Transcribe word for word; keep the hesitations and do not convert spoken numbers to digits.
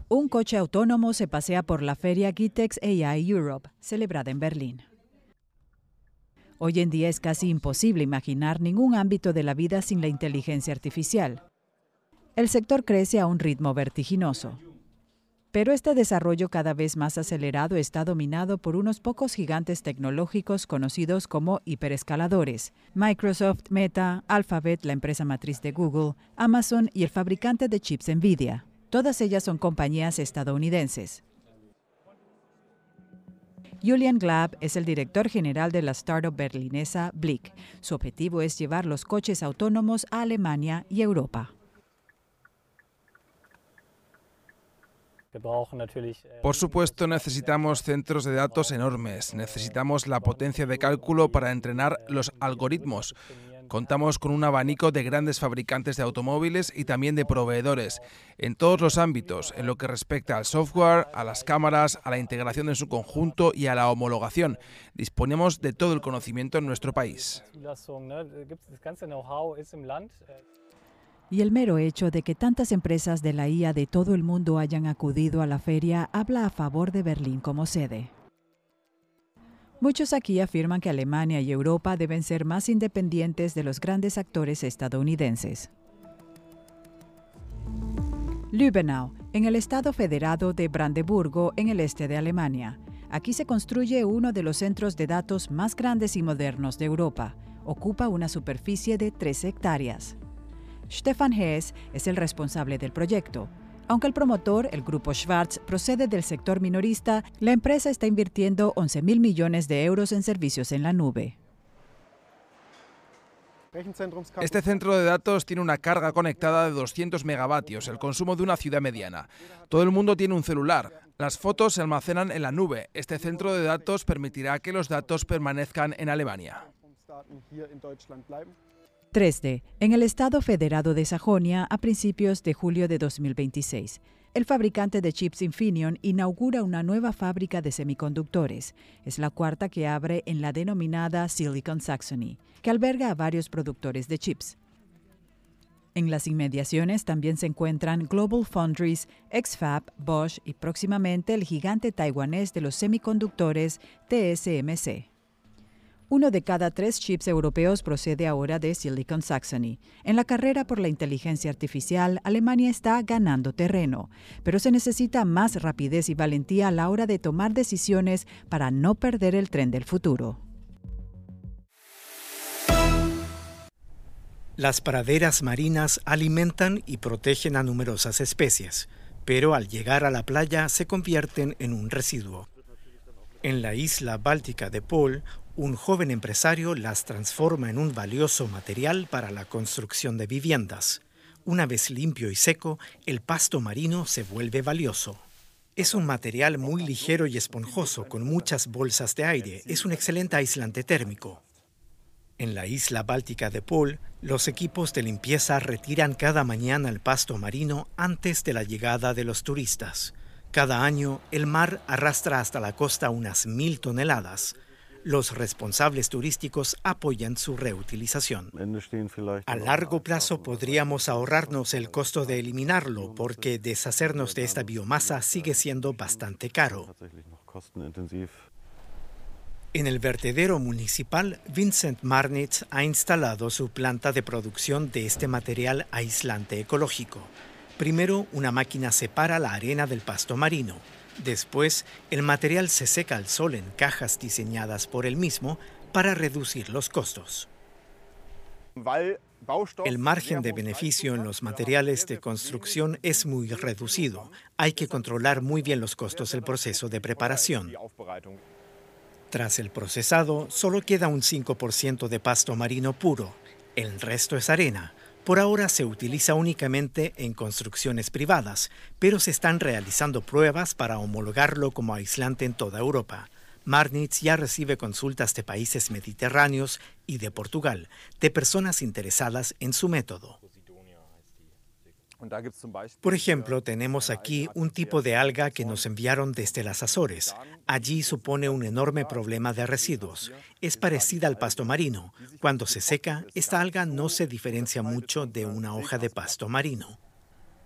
Un coche autónomo se pasea por la feria Gitex A I Europe, celebrada en Berlín. Hoy en día es casi imposible imaginar ningún ámbito de la vida sin la inteligencia artificial. El sector crece a un ritmo vertiginoso. Pero este desarrollo cada vez más acelerado está dominado por unos pocos gigantes tecnológicos conocidos como hiperescaladores: Microsoft, Meta, Alphabet, la empresa matriz de Google, Amazon y el fabricante de chips Nvidia. Todas ellas son compañías estadounidenses. Julian Glab es el director general de la startup berlinesa Blick. Su objetivo es llevar los coches autónomos a Alemania y Europa. Por supuesto, necesitamos centros de datos enormes. Necesitamos la potencia de cálculo para entrenar los algoritmos. Contamos con un abanico de grandes fabricantes de automóviles y también de proveedores, en todos los ámbitos, en lo que respecta al software, a las cámaras, a la integración en su conjunto y a la homologación. Disponemos de todo el conocimiento en nuestro país. Y el mero hecho de que tantas empresas de la I A de todo el mundo hayan acudido a la feria habla a favor de Berlín como sede. Muchos aquí afirman que Alemania y Europa deben ser más independientes de los grandes actores estadounidenses. Lübbenau, en el estado federado de Brandeburgo, en el este de Alemania. Aquí se construye uno de los centros de datos más grandes y modernos de Europa. Ocupa una superficie de trece hectáreas. Stefan Hess es el responsable del proyecto. Aunque el promotor, el grupo Schwarz, procede del sector minorista, la empresa está invirtiendo once mil millones de euros en servicios en la nube. Este centro de datos tiene una carga conectada de doscientos megavatios, el consumo de una ciudad mediana. Todo el mundo tiene un celular. Las fotos se almacenan en la nube. Este centro de datos permitirá que los datos permanezcan en Alemania. tres D, en el estado federado de Sajonia a principios de julio de dos mil veintiséis. El fabricante de chips Infineon inaugura una nueva fábrica de semiconductores. Es la cuarta que abre en la denominada Silicon Saxony, que alberga a varios productores de chips. En las inmediaciones también se encuentran Global Foundries, X FAB, Bosch y próximamente el gigante taiwanés de los semiconductores T S M C. Uno de cada tres chips europeos procede ahora de Silicon Saxony. En la carrera por la inteligencia artificial, Alemania está ganando terreno, pero se necesita más rapidez y valentía a la hora de tomar decisiones para no perder el tren del futuro. Las praderas marinas alimentan y protegen a numerosas especies, pero al llegar a la playa se convierten en un residuo. En la isla báltica de Pol, un joven empresario las transforma en un valioso material para la construcción de viviendas. Una vez limpio y seco, el pasto marino se vuelve valioso. Es un material muy ligero y esponjoso, con muchas bolsas de aire. Es un excelente aislante térmico. En la isla báltica de Pol, los equipos de limpieza retiran cada mañana el pasto marino antes de la llegada de los turistas. Cada año, el mar arrastra hasta la costa unas mil toneladas. Los responsables turísticos apoyan su reutilización. A largo plazo podríamos ahorrarnos el costo de eliminarlo, porque deshacernos de esta biomasa sigue siendo bastante caro. En el vertedero municipal, Vincent Marnitz ha instalado su planta de producción de este material aislante ecológico. Primero, una máquina separa la arena del pasto marino. Después, el material se seca al sol en cajas diseñadas por él mismo para reducir los costos. El margen de beneficio en los materiales de construcción es muy reducido. Hay que controlar muy bien los costos del proceso de preparación. Tras el procesado, solo queda un cinco por ciento de pasto marino puro. El resto es arena. Por ahora se utiliza únicamente en construcciones privadas, pero se están realizando pruebas para homologarlo como aislante en toda Europa. Marnitz ya recibe consultas de países mediterráneos y de Portugal, de personas interesadas en su método. Por ejemplo, tenemos aquí un tipo de alga que nos enviaron desde las Azores. Allí supone un enorme problema de residuos. Es parecida al pasto marino. Cuando se seca, esta alga no se diferencia mucho de una hoja de pasto marino.